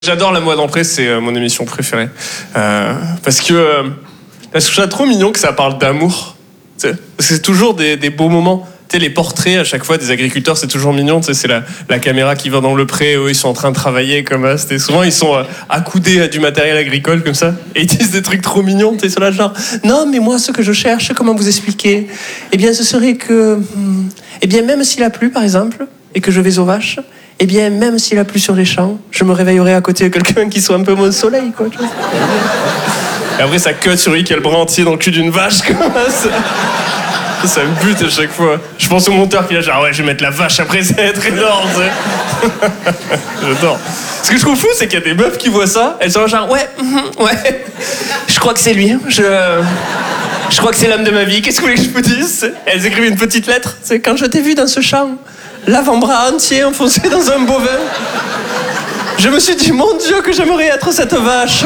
J'adore La Mouette d'Entrée, c'est mon émission préférée. Parce que je trouve ça trop mignon que ça parle d'amour. C'est toujours des beaux moments. Tu sais, les portraits à chaque fois des agriculteurs, c'est toujours mignon. C'est la caméra qui va dans le pré, eux ils sont en train de travailler comme ça. Souvent ils sont accoudés à du matériel agricole comme ça. Et ils disent des trucs trop mignons. Tu sais, sur là genre, non mais moi ce que je cherche, comment vous expliquer? Eh bien ce serait que, eh bien même s'il a plu par exemple, et que je vais aux vaches, eh bien, même s'il a plu sur les champs, je me réveillerai à côté de quelqu'un qui soit un peu mon soleil, quoi. Tu vois. Et après, ça cut sur lui qui a le bras entier dans le cul d'une vache, comme ça. Ça me bute à chaque fois. Je pense au monteur qui est là, genre, ouais, je vais mettre la vache après, ça va être énorme, tu sais. J'adore. Ce que je trouve fou, c'est qu'il y a des meufs qui voient ça, elles sont genre, ouais, ouais, je crois que c'est lui, je crois que c'est l'homme de ma vie, qu'est-ce que vous voulez que je vous dise? Elles écrivent une petite lettre, c'est quand je t'ai vu dans ce champ, l'avant-bras entier enfoncé dans un bovin. Je me suis dit, mon Dieu, que j'aimerais être cette vache.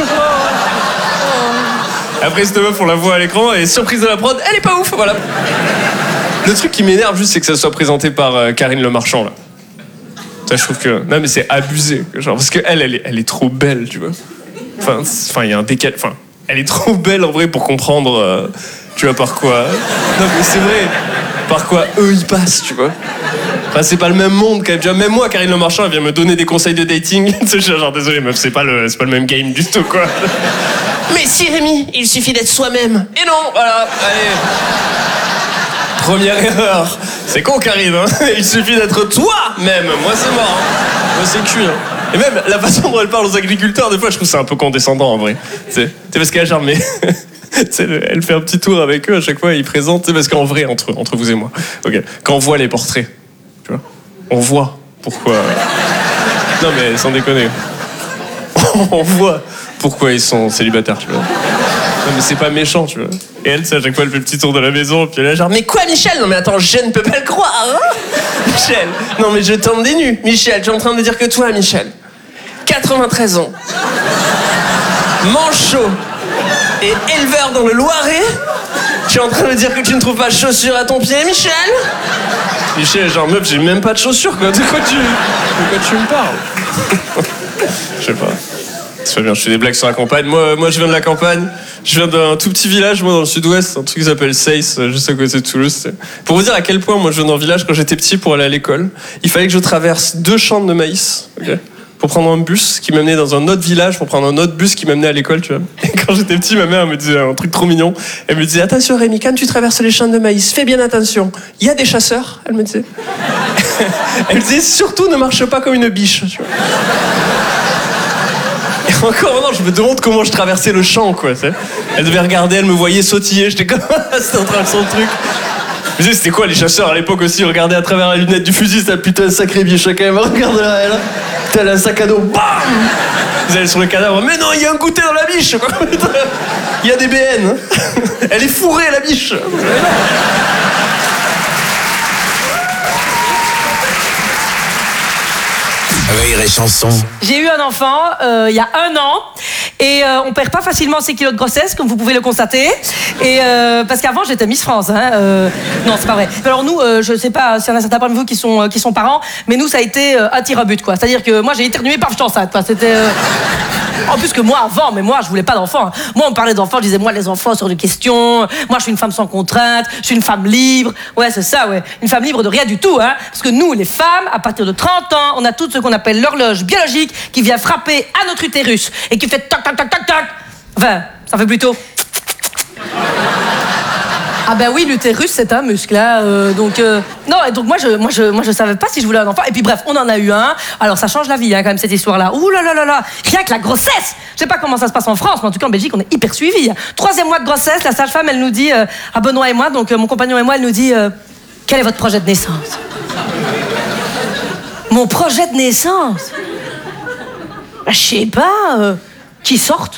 Après, cette meuf, on la voit à l'écran, et surprise de la prod, elle est pas ouf, voilà. Le truc qui m'énerve juste, c'est que ça soit présenté par Karine Le Marchand, là. Ça, je trouve que... Non, mais c'est abusé, genre, parce qu'elle, elle est trop belle, tu vois. Enfin, il y a un décalage... Enfin, elle est trop belle, en vrai, pour comprendre, tu vois, par quoi... Non, mais c'est vrai, par quoi eux, ils passent, tu vois. Enfin, c'est pas le même monde quand même. Tu vois, même moi, Karine Le Marchand, elle vient me donner des conseils de dating. Je suis genre, désolé meuf, c'est pas le même game du tout, quoi. Mais si, Rémi, il suffit d'être soi-même. Et non, voilà, allez. Première erreur. C'est con, Karine, hein. Il suffit d'être toi-même. Moi, c'est mort. Hein. Moi, c'est cuit, hein. Et même, la façon dont elle parle aux agriculteurs, des fois, je trouve ça un peu condescendant, en vrai. C'est parce qu'elle, genre, mais... elle fait un petit tour avec eux à chaque fois, ils présentent, parce qu'en vrai, entre vous et moi, okay, quand on voit les portraits, tu vois, on voit pourquoi... Non mais sans déconner. On voit pourquoi ils sont célibataires, tu vois. Non mais c'est pas méchant, tu vois. Et elle, à chaque fois, elle fait le petit tour de la maison, puis elle est genre, mais quoi, Michel? Non mais attends, je ne peux pas le croire, hein. Michel, non mais je tombe des nues. Michel, tu es en train de me dire que toi, Michel, 93 ans, manche chaud, et éleveur dans le Loiret, tu es en train de me dire que tu ne trouves pas de chaussures à ton pied, Michel? Michel, genre, meuf, j'ai même pas de chaussures, quoi. De quoi tu me parles? Je sais pas. C'est pas bien, je fais des blagues sur la campagne. Moi, je viens de la campagne. Je viens d'un tout petit village, moi, dans le sud-ouest, un truc qui s'appelle Seyss, juste à côté de Toulouse. Pour vous dire à quel point, moi, je viens d'un village, quand j'étais petit, pour aller à l'école, il fallait que je traverse 2 champs de maïs, ok, pour prendre un bus qui m'amenait dans un autre village, pour prendre un autre bus qui m'amenait à l'école, tu vois. Et quand j'étais petit, ma mère me disait un truc trop mignon. Elle me disait, attention Rémi, quand tu traverses les champs de maïs, fais bien attention. Il y a des chasseurs, elle me disait. Elle me disait, surtout ne marche pas comme une biche, tu vois. Et encore maintenant, je me demande comment je traversais le champ, quoi, tu sais. Elle devait regarder, elle me voyait sautiller, j'étais comme, c'était en train de son truc. Je me disais, c'était quoi les chasseurs à l'époque aussi? Regarder à travers la lunette du fusil, c'était putain un sacré biche quand même. Regarde là, elle. Tel un sac à dos, bam! Vous allez sur le cadavre, mais non, il y a un goûter dans la biche, quoi. Il y a des BN. Elle est fourrée, la biche. Rire et chanson. J'ai eu un enfant il y a 1 an et on perd pas facilement ses kilos de grossesse, comme vous pouvez le constater. Et parce qu'avant j'étais Miss France. Non, c'est pas vrai. Alors nous, je sais pas s'il y en a certains parmi vous qui sont parents, mais nous ça a été un tir à but, quoi. C'est-à-dire que moi j'ai éternué, paf, je suis enceinte, quoi. C'était en plus que moi avant, mais moi je voulais pas d'enfants. Moi on me parlait d'enfants, je disais moi les enfants sur des questions. Moi je suis une femme sans contrainte, je suis une femme libre. Ouais, c'est ça, ouais. Une femme libre de rien du tout, hein. Parce que nous les femmes, à partir de 30 ans, on a tout ce qu'on appelle l'horloge biologique qui vient frapper à notre utérus et qui fait tac tac tac tac tac. Enfin, ça fait plutôt. Ah ben oui, l'utérus c'est un muscle, hein, non, et donc moi je savais pas si je voulais un enfant. Et puis bref, on en a eu un. Alors ça change la vie, hein, quand même, cette histoire-là. Ouh là là là là, rien que la grossesse. Je sais pas comment ça se passe en France, mais en tout cas en Belgique on est hyper suivis. 3e mois de grossesse, la sage-femme elle nous dit à Benoît et moi, donc mon compagnon et moi, elle nous dit quel est votre projet de naissance? Mon projet de naissance? Je sais pas, qui sorte.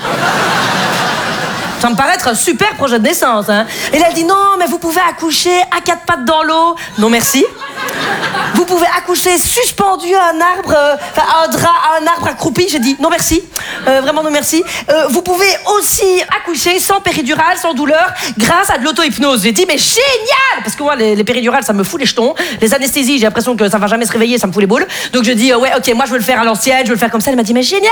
Ça me paraît être un super projet de naissance, hein. Et là, elle dit, non, mais vous pouvez accoucher à 4 pattes dans l'eau. Non, merci. Vous vous pouvez accoucher suspendu à un arbre, à un drap, à un arbre accroupi. J'ai dit non merci, vraiment non merci. Vous pouvez aussi accoucher sans péridurale, sans douleur, grâce à de l'auto-hypnose. J'ai dit mais génial, parce que moi les péridurales ça me fout les jetons, les anesthésies j'ai l'impression que ça va jamais se réveiller, ça me fout les boules. Donc je dis ouais ok, moi je veux le faire à l'ancienne, je veux le faire comme ça. Elle m'a dit mais génial.